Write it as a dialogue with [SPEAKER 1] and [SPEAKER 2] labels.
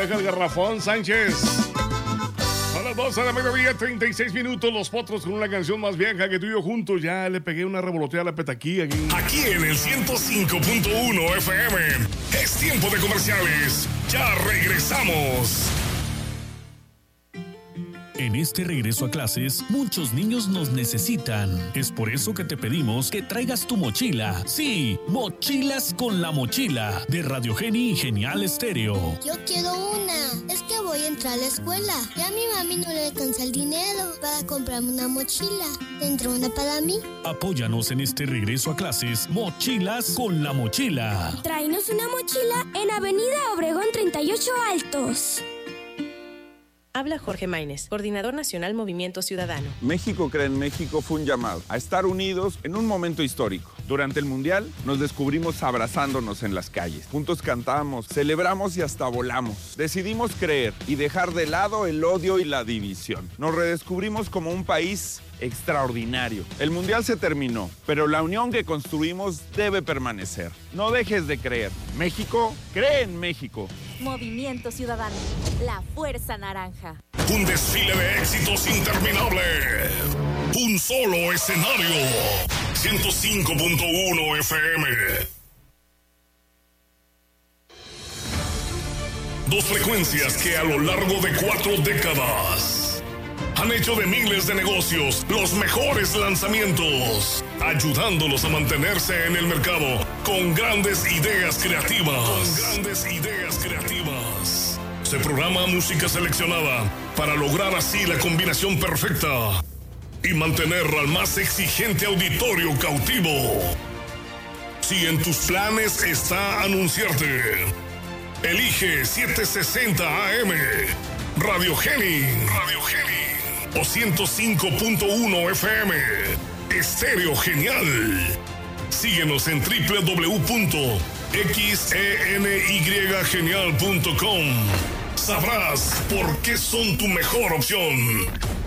[SPEAKER 1] Baja el garrafón, Sánchez. A las 12 de la mediodía, 36 minutos, Los Potros con una canción más vieja que tú y yo juntos. Ya le pegué una revoloteada a la petaquí aquí.
[SPEAKER 2] Aquí en el 105.1 FM. Es tiempo de comerciales. Ya regresamos.
[SPEAKER 3] En este regreso a clases, muchos niños nos necesitan. Es por eso que te pedimos que traigas tu mochila. Sí, Mochilas con la Mochila, de Radio Geni y Genial Estéreo.
[SPEAKER 4] Yo quiero una. Es que voy a entrar a la escuela. Ya a mi mami no le alcanza el dinero para comprarme una mochila. ¿Tendrá una para mí?
[SPEAKER 3] Apóyanos en este regreso a clases, Mochilas con la Mochila.
[SPEAKER 5] Tráenos una mochila en Avenida Obregón 38 Altos.
[SPEAKER 6] Habla Jorge Maínez, Coordinador Nacional Movimiento Ciudadano.
[SPEAKER 7] México Cree en México fue un llamado a estar unidos en un momento histórico. Durante el Mundial nos descubrimos abrazándonos en las calles. Juntos cantamos, celebramos y hasta volamos. Decidimos creer y dejar de lado el odio y la división. Nos redescubrimos como un país extraordinario. El Mundial se terminó, pero la unión que construimos debe permanecer. No dejes de creer. México cree en México.
[SPEAKER 8] Movimiento Ciudadano, la fuerza naranja.
[SPEAKER 2] Un desfile de éxitos interminable. Un solo escenario. 105.1 FM. Dos frecuencias que a lo largo de 4 décadas han hecho de miles de negocios los mejores lanzamientos, ayudándolos a mantenerse en el mercado con grandes ideas creativas. Se programa música seleccionada para lograr así la combinación perfecta y mantener al más exigente auditorio cautivo. Si en tus planes está anunciarte, elige 760 AM, Radio Geni o 105.1 FM, Estéreo Genial. Síguenos en www.xenygenial.com. Sabrás por qué son tu mejor opción.